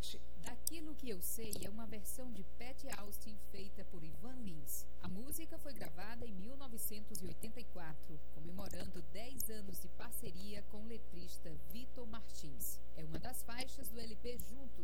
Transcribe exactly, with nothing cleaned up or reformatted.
Pet. Daquilo que eu sei é uma versão de Pat Austin feita por Ivan Lins. A música foi gravada em mil novecentos e oitenta e quatro, comemorando dez anos de parceria com o letrista Vitor Martins. É uma das faixas do L P Juntos,